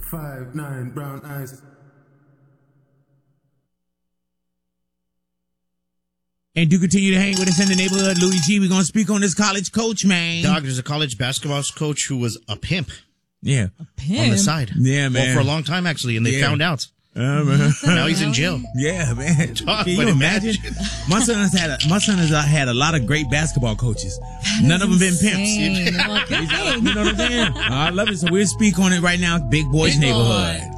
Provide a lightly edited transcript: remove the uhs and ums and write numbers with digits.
5'9", brown eyes. And do continue to hang with us in the neighborhood, Louis G. We're going to speak on this college coach, man. Dog, there's a college basketball coach who was a pimp. Yeah. A pimp? On the side. Yeah, man. Well, for a long time, actually, and they found out. Now he's in jail. Yeah, man. Dog, can you imagine? My son has had a lot of great basketball coaches. None of them been pimps. Okay. You know what I'm saying? I love it. So we'll speak on it right now. Big Boys Neighborhood.